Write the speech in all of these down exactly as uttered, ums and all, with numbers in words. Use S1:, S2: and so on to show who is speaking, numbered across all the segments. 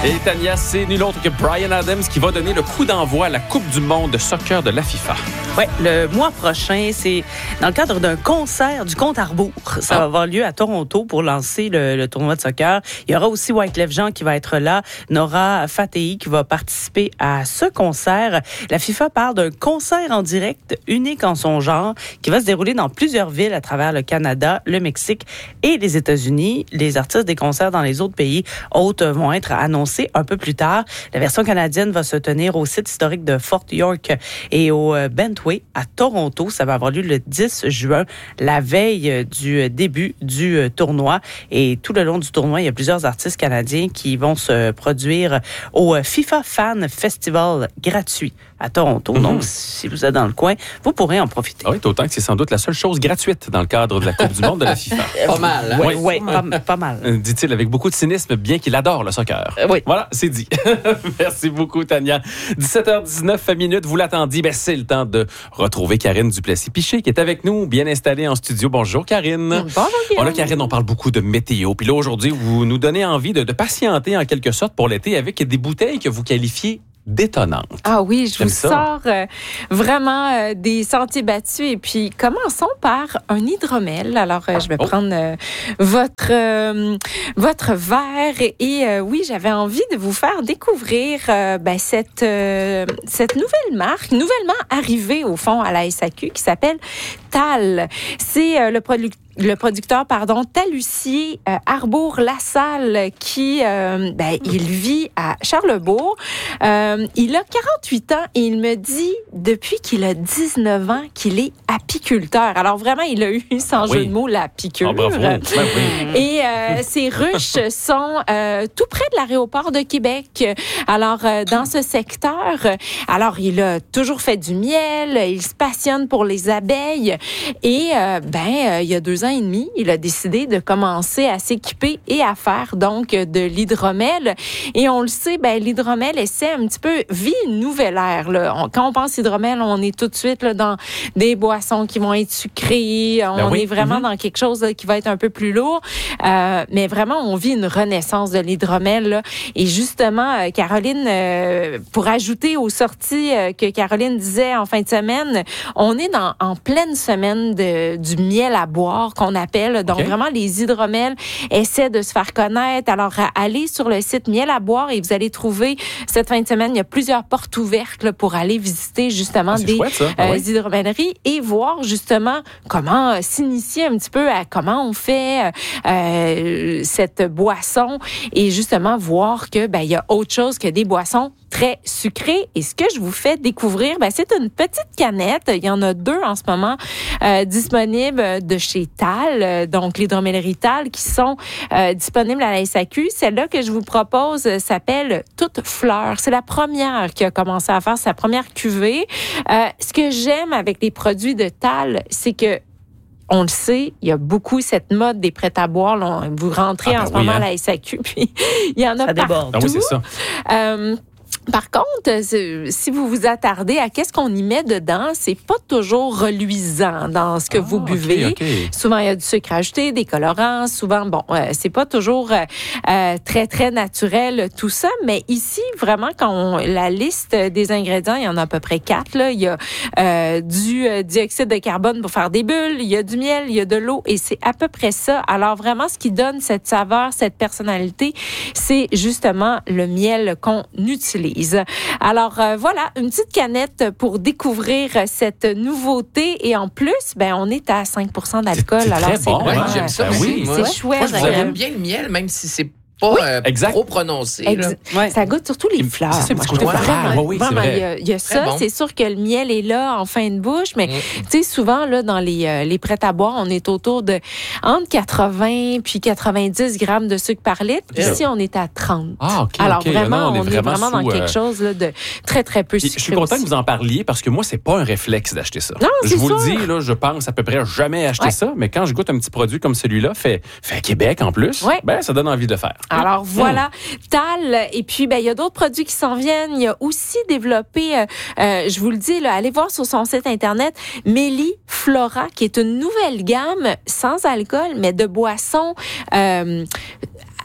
S1: Et Tania, c'est nul autre que Bryan Adams qui va donner le coup d'envoi à la Coupe du monde de soccer de la FIFA.
S2: Oui, le mois prochain, c'est dans le cadre d'un concert du compte à rebours. Ça ah. va avoir lieu à Toronto pour lancer le, le tournoi de soccer. Il y aura aussi Wyclef Jean qui va être là, Nora Fateh qui va participer à ce concert. La FIFA parle d'un concert en direct unique en son genre qui va se dérouler dans plusieurs villes à travers le Canada, le Mexique et les États-Unis. Les artistes des concerts dans les autres pays hôtes vont être annoncés un peu plus tard. La version canadienne va se tenir au site historique de Fort York et au Bentway à Toronto. Ça va avoir lieu le dix juin, la veille du début du tournoi. Et tout le long du tournoi, il y a plusieurs artistes canadiens qui vont se produire au FIFA Fan Festival gratuit à Toronto. Mm-hmm. Donc, si vous êtes dans le coin, vous pourrez en profiter.
S1: Ah oui, d'autant que c'est sans doute la seule chose gratuite dans le cadre de la Coupe du monde de la FIFA.
S3: Pas mal. Hein?
S2: Oui, oui, pas, pas mal.
S1: Dit-il avec beaucoup de cynisme, bien qu'il adore le soccer.
S2: Euh, oui.
S1: Voilà, c'est dit. Merci beaucoup, Tania. dix-sept heures dix-neuf minutes, vous l'attendiez. Ben, c'est le temps de retrouver Karine Duplessis-Piché qui est avec nous, bien installée en studio. Bonjour, Karine.
S2: Bonjour,
S1: Bon, là, Karine, on parle beaucoup de météo. Puis là, aujourd'hui, vous nous donnez envie de, de patienter en quelque sorte pour l'été avec des bouteilles que vous qualifiez détonnante.
S4: Ah oui, je
S1: J'aime
S4: vous
S1: ça.
S4: sors euh, vraiment euh, des sentiers battus. Et puis, commençons par un hydromel. Alors, euh, je vais
S1: Oh.
S4: prendre euh, votre, euh, votre verre. Et, et euh, oui, j'avais envie de vous faire découvrir euh, ben, cette, euh, cette nouvelle marque, nouvellement arrivée, au fond, à la S A Q, qui s'appelle Tal. C'est euh, le producteur le producteur, pardon, Talussier euh, Arbour-Lassalle, qui, euh, ben, il vit à Charlesbourg. Euh, il a quarante-huit ans et il me dit, depuis qu'il a dix-neuf ans, qu'il est apiculteur. Alors vraiment, il a eu, sans
S1: ah,
S4: jeu
S1: oui.
S4: de mots, l'apiculture.
S1: Ah, bravo. Ben, oui.
S4: Et euh, ces ruches sont euh, tout près de l'aéroport de Québec. Alors, euh, dans ce secteur, alors, il a toujours fait du miel, il se passionne pour les abeilles. Et, euh, ben, euh, il y a deux ans et demi, il a décidé de commencer à s'équiper et à faire donc de l'hydromel. Et on le sait, ben l'hydromel essaie un petit peu vit une nouvelle ère. Là. On, quand on pense hydromel, on est tout de suite là, dans des boissons qui vont être sucrées. On
S1: ben oui.
S4: est vraiment mm-hmm. dans quelque chose là, qui va être un peu plus lourd. Euh, mais vraiment, on vit une renaissance de l'hydromel. Là. Et justement, euh, Caroline, euh, pour ajouter aux sorties euh, que Caroline disait en fin de semaine, on est dans, en pleine semaine de, du miel à boire qu'on appelle. Donc, okay. vraiment, les hydromels essaient de se faire connaître. Alors, allez sur le site Miel à boire et vous allez trouver, cette fin de semaine, il y a plusieurs portes ouvertes là, pour aller visiter justement
S1: ah,
S4: des
S1: chouette, ah,
S4: euh,
S1: oui.
S4: hydromelleries et voir justement comment euh, s'initier un petit peu à comment on fait euh, cette boisson et justement voir que ben il y a autre chose que des boissons très sucré. Et ce que je vous fais découvrir, ben, c'est une petite canette. Il y en a deux en ce moment euh, disponibles de chez Tal, euh, donc l'hydromellerie Tal, qui sont euh, disponibles à la S A Q. Celle-là que je vous propose euh, s'appelle Toute Fleur. C'est la première qui a commencé à faire sa première cuvée. Euh, ce que j'aime avec les produits de Tal, c'est que on le sait, il y a beaucoup cette mode des prêts à boire. Là, vous rentrez ah, ben en ce oui, moment hein? à la S A Q, puis il y en a
S2: ça
S4: partout.
S2: déborde.
S1: Ah oui, c'est ça.
S4: Euh, Par contre, si vous vous attardez à qu'est-ce qu'on y met dedans, c'est pas toujours reluisant dans ce que ah, vous buvez. Okay, okay. Souvent, il y a du sucre ajouté, des colorants. Souvent, bon, euh, c'est pas toujours euh, très, très naturel, tout ça. Mais ici, vraiment, quand on, la liste des ingrédients, il y en a à peu près quatre. Là. Il y a euh, du euh, dioxyde de carbone pour faire des bulles, il y a du miel, il y a de l'eau, et c'est à peu près ça. Alors, vraiment, ce qui donne cette saveur, cette personnalité, c'est justement le miel qu'on utilise. Alors euh, voilà, une petite canette pour découvrir cette nouveauté et en plus, ben on est à cinq pour cent d'alcool.
S1: C'est, c'est
S4: alors
S1: très
S4: c'est
S1: bon,
S4: vraiment,
S3: ouais, j'aime ça.
S4: c'est,
S3: Oui,
S4: c'est
S3: moi,
S4: chouette.
S3: Moi, je vous aime bien le miel, même si c'est pas oui, euh, trop prononcé.
S4: Ex- ouais. Ça goûte surtout les fleurs.
S1: C'est
S4: moi,
S1: un petit côté
S4: vraiment,
S1: oui,
S4: vraiment,
S1: c'est vrai.
S4: Il y a, il y a ça, bon. C'est sûr que le miel est là en fin de bouche, mais mm. tu sais, souvent, là, dans les, euh, les prêts à boire, on est autour de entre quatre-vingts puis quatre-vingt-dix grammes de sucre par litre. Yeah. Ici, on est à trente.
S1: Ah, OK.
S4: Alors,
S1: okay.
S4: vraiment,
S1: non, on est
S4: on
S1: vraiment,
S4: est vraiment
S1: sous,
S4: dans quelque
S1: euh...
S4: chose là, de très, très peu sucré.
S1: Je suis content
S4: aussi.
S1: que vous en parliez parce que moi, c'est pas un réflexe d'acheter ça.
S4: Non, c'est
S1: je vous
S4: sûr.
S1: le dis, là, je pense à peu près jamais acheter ouais. ça, mais quand je goûte un petit produit comme celui-là, fait, fait à Québec en plus, ouais. ben, ça donne envie de le faire.
S4: Alors, mmh. voilà. Tal, et puis, ben, il y a d'autres produits qui s'en viennent. Il y a aussi développé, euh, euh, je vous le dis, là, allez voir sur son site Internet, Méli Flora, qui est une nouvelle gamme sans alcool, mais de boissons euh,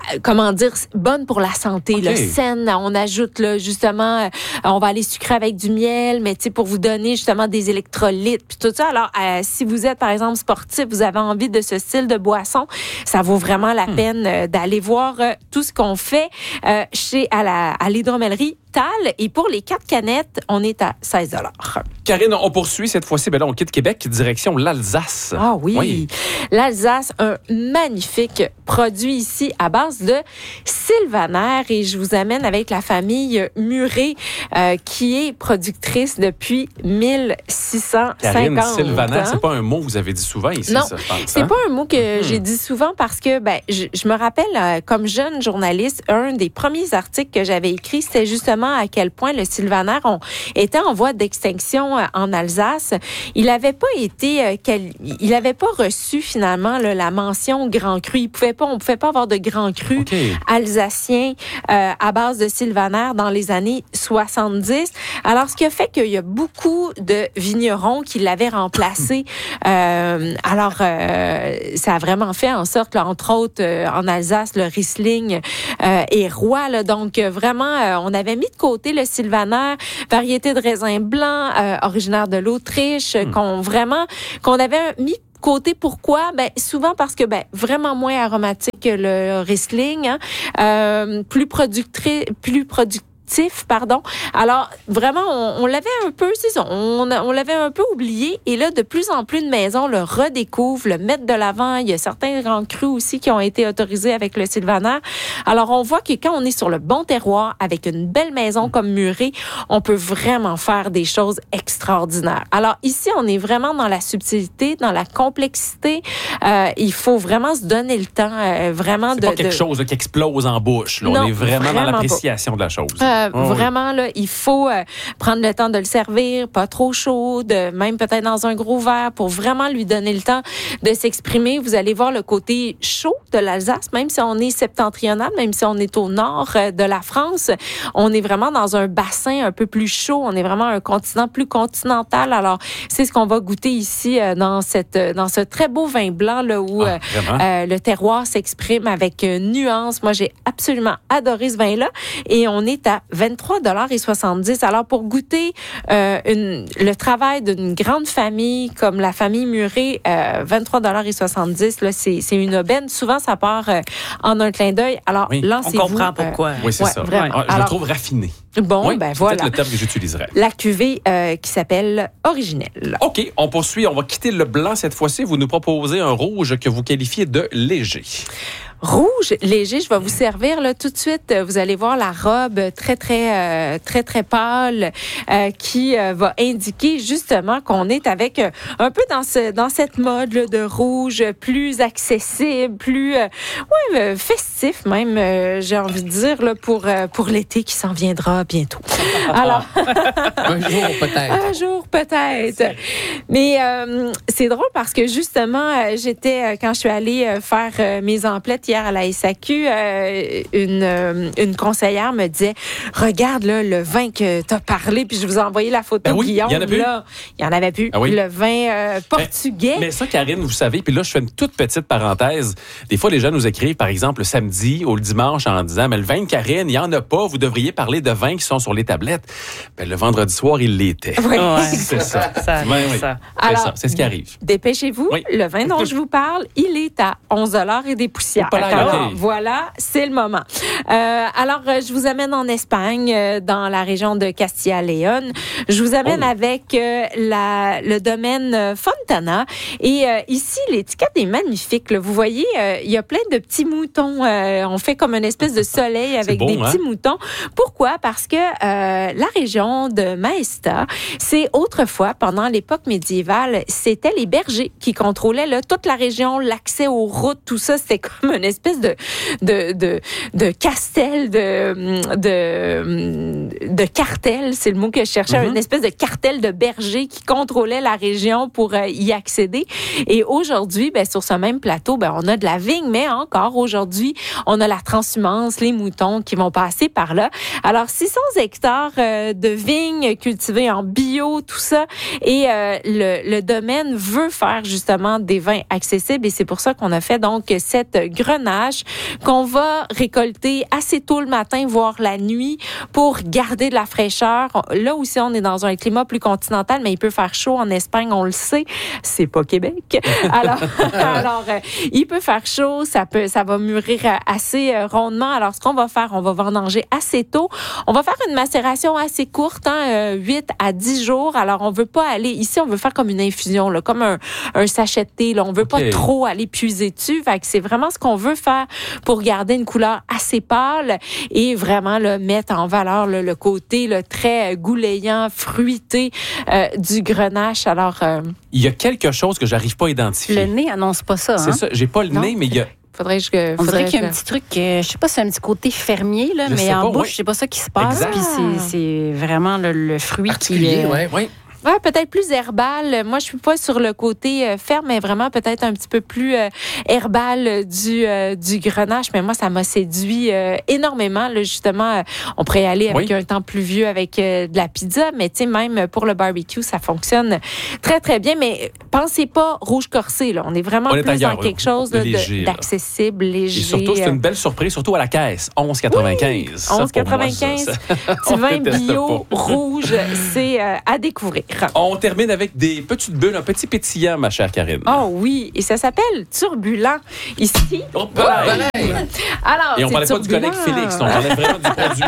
S4: comment dire, bonne pour la santé,
S1: okay.
S4: là, saine. On ajoute là, justement, euh, on va aller sucrer avec du miel, mais tu sais, pour vous donner justement des électrolytes, puis tout ça. Alors, euh, si vous êtes, par exemple, sportif, vous avez envie de ce style de boisson, ça vaut vraiment la hmm. peine euh, d'aller voir euh, tout ce qu'on fait euh, chez à la à l'hydromellerie Tal. Et pour les quatre canettes, on est à seize dollars.
S1: Karine, on poursuit cette fois-ci. Ben là, on quitte Québec, direction l'Alsace.
S4: Ah oui. oui. L'Alsace, un magnifique produit ici à base de sylvaner. Et je vous amène avec la famille Muré, euh, qui est productrice depuis mille six cent cinquante.
S1: Karine, sylvaner, c'est pas un mot que vous avez dit souvent ici,
S4: non,
S1: ça, je pense.
S4: c'est
S1: hein?
S4: pas un mot que
S1: hmm.
S4: j'ai dit souvent parce que ben, je, je me rappelle, euh, comme jeune journaliste, un des premiers articles que j'avais écrit, c'était justement à quel point le sylvaner on, était en voie d'extinction euh, en Alsace. Il n'avait pas été, euh, quel, il avait pas reçu finalement là, la mention grand cru. Il pouvait pas, on pouvait pas avoir de grand cru okay. alsacien euh, à base de sylvaner dans les années soixante-dix. Alors, ce qui a fait qu'il y a beaucoup de vignerons qui l'avaient remplacé. euh, alors, euh, ça a vraiment fait en sorte, là, entre autres, euh, en Alsace, le Riesling euh, est roi. Là, donc, euh, vraiment, euh, on avait mis de côté le sylvaner, variété de raisin blanc, euh, originaire de l'Autriche, mmh. qu'on vraiment, qu'on avait mis côté. Pourquoi? Ben, souvent parce que, ben, vraiment moins aromatique que le Riesling, hein, euh, plus productrice, plus productif. Pardon. Alors, vraiment, on, on l'avait un peu, c'est ça, on, on l'avait un peu oublié. Et là, de plus en plus de maisons le redécouvrent, le mettent de l'avant. Il y a certains grands crus aussi qui ont été autorisés avec le sylvaner. Alors, on voit que quand on est sur le bon terroir, avec une belle maison comme Muré, on peut vraiment faire des choses extraordinaires. Alors, ici, on est vraiment dans la subtilité, dans la complexité. Euh, il faut vraiment se donner le temps, euh, vraiment
S1: c'est
S4: de...
S1: pas quelque
S4: de...
S1: chose là, qui explose en bouche. Là.
S4: Non,
S1: on est vraiment, vraiment dans l'appréciation
S4: pas.
S1: de la chose.
S4: Euh,
S1: Oh,
S4: vraiment,
S1: oui.
S4: là, il faut euh, prendre le temps de le servir, pas trop chaud, de, même peut-être dans un gros verre pour vraiment lui donner le temps de s'exprimer. Vous allez voir le côté chaud de l'Alsace, même si on est septentrional, même si on est au nord euh, de la France, on est vraiment dans un bassin un peu plus chaud. On est vraiment un continent plus continental. Alors, c'est ce qu'on va goûter ici euh, dans cette dans ce très beau vin blanc là où ah, euh, euh, le terroir s'exprime avec euh, nuance. Moi, j'ai absolument adoré ce vin-là et on est à vingt-trois dollars soixante-dix. Alors, pour goûter euh, une, le travail d'une grande famille comme la famille Muré, euh, vingt-trois dollars soixante-dix, là, c'est, c'est une aubaine. Souvent, ça part euh, en un clin d'œil. Alors,
S1: oui.
S4: lancez-vous.
S2: On comprend pourquoi.
S1: Euh, oui, c'est
S4: ouais,
S1: ça.
S4: Vraiment.
S1: Ah, je
S4: Alors,
S1: le trouve raffiné.
S4: Bon,
S1: oui,
S4: ben
S1: c'est
S4: voilà.
S1: peut-être le terme que j'utiliserais.
S4: La cuvée euh, qui s'appelle Originelle.
S1: OK, on poursuit. On va quitter le blanc cette fois-ci. Vous nous proposez un rouge que vous qualifiez de léger.
S4: Rouge, léger, je vais vous servir là tout de suite. Vous allez voir la robe très, très, euh, très, très pâle euh, qui euh, va indiquer justement qu'on est avec euh, un peu dans ce dans cette mode là, de rouge plus accessible, plus euh, ouais, euh, festif même, euh, j'ai envie de dire, là, pour, euh, pour l'été qui s'en viendra bientôt. Alors,
S3: un jour peut-être.
S4: Un jour peut-être. Mais euh, c'est drôle parce que justement, euh, j'étais, quand je suis allée euh, faire euh, mes emplettes hier à la S A Q, euh, une, euh, une conseillère me disait, regarde là, le vin que tu as parlé, puis je vous ai envoyé la photo,
S1: ben oui,
S4: Guillaume.
S1: Il y en a plus.
S4: Là, il y en avait plus.
S1: Ah oui?
S4: Le vin euh, portugais.
S1: Mais, mais ça, Karine, vous savez, puis là, je fais une toute petite parenthèse. Des fois, les gens nous écrivent, par exemple, le samedi ou le dimanche en disant, mais le vin de Karine, il n'y en a pas, vous devriez parler de vins qui sont sur les tablettes. Ben, le vendredi soir, il l'était.
S4: Oui.
S2: Ouais,
S1: c'est ça.
S2: ça,
S1: ouais, oui.
S2: ça.
S1: C'est
S4: Alors,
S1: ça, c'est ce qui arrive.
S4: Dépêchez-vous.
S1: Oui.
S4: Le vin dont je vous parle, il est à onze dollars et des poussières.
S1: Pas là,
S4: alors,
S1: okay.
S4: Voilà, c'est le moment. Euh, alors, je vous amène en Espagne, euh, dans la région de Castilla-León. Je vous amène
S1: oh.
S4: avec euh, la, le domaine Fontana. Et euh, ici, l'étiquette est magnifique. Là. Vous voyez, euh, il y a plein de petits moutons. Euh, on fait comme une espèce de soleil avec
S1: beau,
S4: des
S1: hein?
S4: petits moutons. Pourquoi? Parce que euh, la région de Maesta, c'est autrefois, pendant l'époque médiévale, c'était les bergers qui contrôlaient là, toute la région, l'accès aux routes, tout ça. C'était comme une espèce de, de, de, de castel, de, de, de cartel, c'est le mot que je cherchais, mm-hmm. une espèce de cartel de bergers qui contrôlait la région pour euh, y accéder. Et aujourd'hui, ben, sur ce même plateau, ben, on a de la vigne, mais encore aujourd'hui, on a la transhumance, les moutons qui vont passer par là. Alors, six cents hectares euh, de vignes cultivées en bio, tout ça, et euh, le, le domaine veut faire justement des vins accessibles, et c'est pour ça qu'on a fait donc cette grenache grenache qu'on va récolter assez tôt le matin, voire la nuit, pour garder de la fraîcheur. Là aussi, on est dans un climat plus continental, mais il peut faire chaud en Espagne, on le sait. C'est pas Québec. Alors, alors euh, il peut faire chaud, ça peut, ça va mûrir assez euh, rondement. Alors, ce qu'on va faire, on va vendanger assez tôt. On va faire une macération assez courte, hein, euh, huit à dix jours. Alors, on veut pas aller, ici, on veut faire comme une infusion, là, comme un, un sachet de thé. Là. On veut okay. pas trop aller puiser dessus. Fait que c'est vraiment ce qu'on veut faire pour garder une couleur assez pâle et vraiment là, mettre en valeur là, le côté là, très goulayant, fruité euh, du grenache. Alors, euh,
S1: il y a quelque chose que j'arrive pas à identifier.
S2: Le nez annonce pas ça.
S1: C'est
S2: hein?
S1: ça. J'ai pas le
S2: non?
S1: nez, mais il y a.
S4: Faudrait que je,
S2: On dirait
S4: que...
S2: qu'il y a un petit truc, euh, je sais pas si c'est un petit côté fermier, là, mais en pas, bouche, ouais. c'est pas ça qui se passe. Puis c'est, c'est vraiment le, le fruit qui est.
S3: Ouais, ouais.
S4: Ouais, peut-être plus herbal. Moi, je suis pas sur le côté euh, ferme, mais vraiment peut-être un petit peu plus euh, herbal du euh, du grenache. Mais moi, ça m'a séduit euh, énormément. Là, justement, euh, on pourrait y aller avec oui. un temps pluvieux avec euh, de la pizza, mais tu sais, même pour le barbecue, ça fonctionne très très bien. Mais pensez pas rouge corsé. Là, on est vraiment on est plus ailleurs, dans quelque chose de, léger, d'accessible, léger.
S1: Et surtout, c'est une belle surprise, surtout à la caisse. onze quatre-vingt-quinze.
S4: Oui, onze quatre-vingt-quinze. Petit vin bio rouge, c'est euh, à découvrir.
S1: On termine avec des petites bulles, un petit pétillant, ma chère Karine.
S4: Oh oui, et ça s'appelle Turbulent. Ici.
S1: Oh, ben, ben.
S4: Alors,
S1: et on
S4: c'est
S1: parlait
S4: turbulent.
S1: pas du collègue Félix, on parlait vraiment du produit.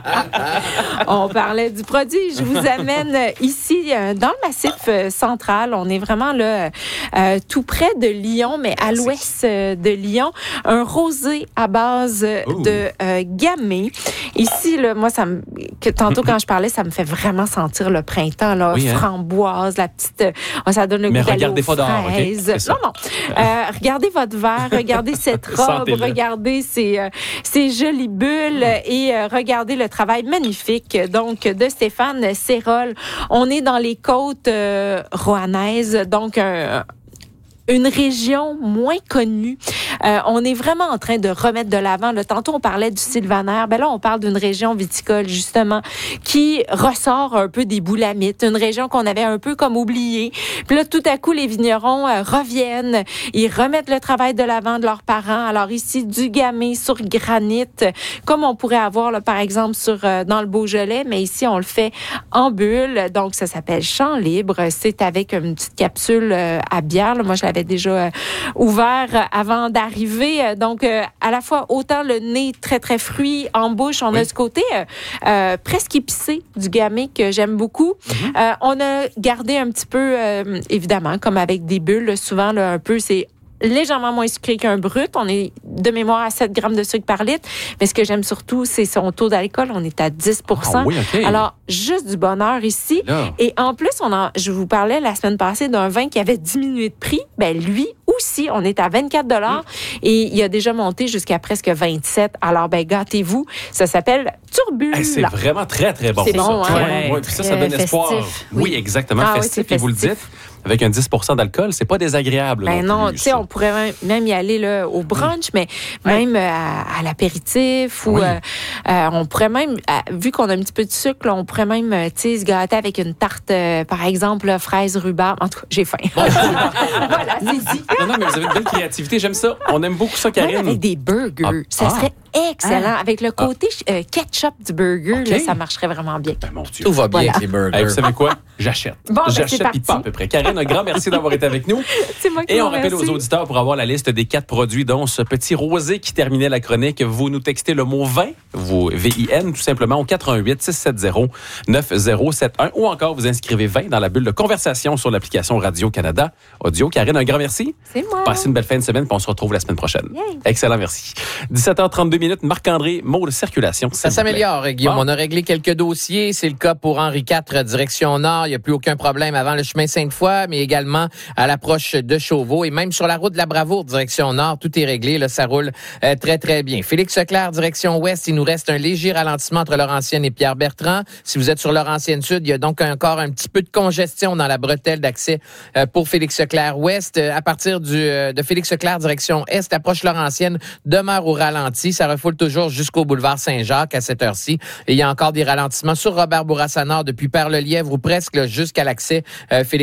S4: On parlait du produit. Je vous amène ici, euh, dans le Massif euh, central. On est vraiment là, euh, tout près de Lyon, mais à l'ouest euh, de Lyon. Un rosé à base Ooh. de euh, gamay. Ici, là, moi, ça me, que, tantôt quand je parlais, ça me fait vraiment sentir le printemps, là. Oui, hein? Framboise, la petite, oh, ça donne le goût d'aller aux fraises. Okay? Non, non. Euh, regardez votre verre, regardez cette robe, regardez ces, euh, ces jolies bulles et euh, regardez le travail magnifique donc de Stéphane Sérol. On est dans les côtes euh, roannaises, donc un une région moins connue. Euh, on est vraiment en train de remettre de l'avant. Là, tantôt, on parlait du sylvaner. Ben là, on parle d'une région viticole, justement, qui ressort un peu des boulamites. Une région qu'on avait un peu comme oubliée. Puis là, tout à coup, les vignerons euh, reviennent. Ils remettent le travail de l'avant de leurs parents. Alors ici, du gamay sur granit, comme on pourrait avoir, là, par exemple, sur euh, dans le Beaujolais. Mais ici, on le fait en bulle. Donc, ça s'appelle Champ Libre. C'est avec une petite capsule euh, à bière. Là. Moi, je l'avais déjà euh, ouvert euh, avant d'arriver. Donc, euh, à la fois, autant le nez très, très fruit en bouche, on oui. a ce côté euh, euh, presque épicé du gamay que j'aime beaucoup. Mm-hmm. Euh, on a gardé un petit peu, euh, évidemment, comme avec des bulles, là, souvent, là, un peu, c'est légèrement moins sucré qu'un brut. On est de mémoire à sept grammes de sucre par litre. Mais ce que j'aime surtout, c'est son taux d'alcool. On est à dix pour cent.
S1: Ah oui, okay.
S4: Alors, juste du bonheur ici. Là. Et en plus, on en, je vous parlais la semaine passée d'un vin qui avait diminué de prix. Ben lui aussi, on est à vingt-quatre dollars mmh. et il a déjà monté jusqu'à presque vingt-sept. Alors, ben gâtez-vous. Ça s'appelle Turbulent.
S1: Hey, c'est vraiment très, très bon.
S4: C'est bon,
S1: ça.
S4: hein?
S1: Ouais, ouais. Puis ça, ça donne
S2: festif.
S1: espoir. Oui, oui exactement.
S4: Ah,
S1: festif,
S4: oui,
S1: et vous le dites. Avec un dix pour cent d'alcool, c'est pas désagréable.
S4: Ben
S1: non,
S4: non tu sais, on pourrait même y aller là, au brunch, mais
S1: ouais.
S4: même à, à l'apéritif ou
S1: oui.
S4: euh, euh, on pourrait même, à, vu qu'on a un petit peu de sucre, là, on pourrait même, tu sais, se gâter avec une tarte, euh, par exemple, là, fraise rhubarbe. En tout cas, j'ai faim.
S1: Bon,
S4: voilà, c'est dit.
S1: Non, non, mais vous avez une belle créativité. J'aime ça. On aime beaucoup ça, Karine.
S4: Même avec des burgers, ah. ça serait excellent. Ah. Avec le côté ah. euh, ketchup du burger, okay. là, ça marcherait vraiment bien.
S1: Ben, mon Dieu.
S3: Tout va bien
S1: voilà.
S3: avec les burgers.
S1: Hey, vous savez quoi? J'achète.
S4: Bon,
S1: J'achète,
S4: ben,
S1: puis pas à peu près. Karine, un grand merci d'avoir été avec nous.
S4: C'est moi qui
S1: Et on
S4: remercie.
S1: rappelle aux auditeurs, pour avoir la liste des quatre produits, dont ce petit rosé qui terminait la chronique, vous nous textez le mot vin, vous V I N, tout simplement, au quatre un huit, six sept zéro, neuf zéro sept un, ou encore vous inscrivez vin dans la bulle de conversation sur l'application Radio-Canada Audio. Karine, un grand merci.
S4: C'est moi.
S1: Passez une belle fin de semaine, puis on se retrouve la semaine prochaine.
S4: Yay.
S1: Excellent, merci. dix-sept heures trente-deux minutes, Marc-André, mot de circulation.
S3: Ça s'améliore, Guillaume.
S1: Bon.
S3: On a réglé quelques dossiers. C'est le cas pour Henri quatre, direction Nord. Il n'y a plus aucun problème avant le chemin Sainte-Foy, mais également à l'approche de Chauveau. Et même sur la route de la Bravoure, direction Nord, tout est réglé. Là, ça roule euh, très, très bien. Félix-Leclerc, direction Ouest, il nous reste un léger ralentissement entre Laurentienne et Pierre-Bertrand. Si vous êtes sur Laurentienne-Sud, il y a donc encore un petit peu de congestion dans la bretelle d'accès euh, pour Félix-Leclerc Ouest. Euh, à partir du, euh, de Félix-Leclerc, direction Est, approche Laurentienne, demeure au ralenti. Ça refoule toujours jusqu'au boulevard Saint-Jacques à cette heure-ci. Et il y a encore des ralentissements sur Robert Bourassa Nord depuis Perle-Lièvre ou presque là, jusqu'à l'accès euh, Félix-Leclerc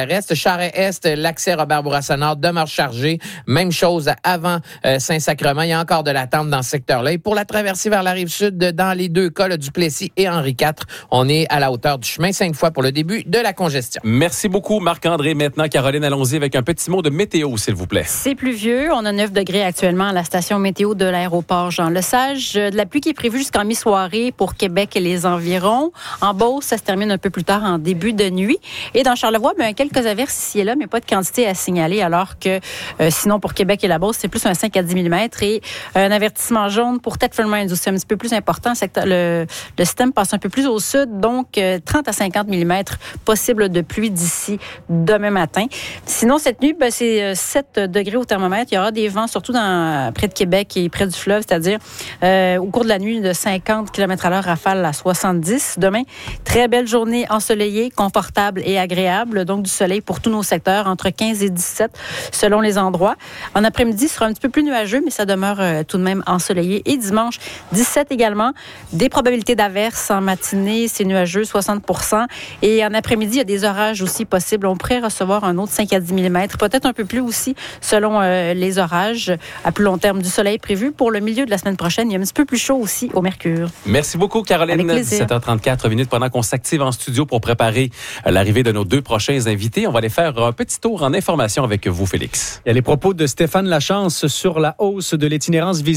S3: reste. Charest-Est, l'accès Robert-Bourassa-Nord demeure chargé. Même chose avant euh, Saint-Sacrement. Il y a encore de l'attente dans ce secteur-là. Et pour la traversée vers la Rive-Sud, dans les deux cas, le Duplessis et Henri quatre, on est à la hauteur du chemin Sainte-Foy pour le début de la congestion.
S1: Merci beaucoup, Marc-André. Maintenant, Caroline, allons-y avec un petit mot de météo, s'il vous plaît.
S5: C'est pluvieux. On a neuf degrés actuellement à la station météo de l'aéroport Jean-Lesage. De la pluie qui est prévue jusqu'en mi-soirée pour Québec et les environs. En Beauce, ça se termine un peu plus tard en début de nuit. Et dans Charlevoix, bien, quelques averses ici et là, mais pas de quantité à signaler, alors que euh, sinon, pour Québec et la Beauce, c'est plus un cinq à dix millimètres. Et un avertissement jaune pour Thetford Mines, où c'est un petit peu plus important. Le, le système passe un peu plus au sud, donc euh, trente à cinquante millimètres possible de pluie d'ici demain matin. Sinon, cette nuit, ben, c'est sept degrés au thermomètre. Il y aura des vents, surtout dans, près de Québec et près du fleuve, c'est-à-dire euh, au cours de la nuit de cinquante kilomètres à l'heure, rafale à soixante-dix. Demain, très belle journée ensoleillée, confortable et agréable. Donc, du soleil pour tous nos secteurs, entre quinze et dix-sept selon les endroits. En après-midi, ce sera un petit peu plus nuageux, mais ça demeure euh, tout de même ensoleillé. Et dimanche, dix-sept également. Des probabilités d'averses en matinée, c'est nuageux, soixante pour cent. Et en après-midi, il y a des orages aussi possibles. On pourrait recevoir un autre cinq à dix millimètres, peut-être un peu plus aussi, selon euh, les orages. À plus long terme, du soleil prévu pour le milieu de la semaine prochaine. Il y a un petit peu plus chaud aussi au Mercure.
S1: Merci beaucoup, Caroline. dix-sept heures trente-quatre minutes pendant qu'on s'active en studio pour préparer l'arrivée de nos deux prochains invités. On va aller faire un petit tour en information avec vous, Félix.
S6: Il y a les propos de Stéphane Lachance sur la hausse de l'itinérance visite.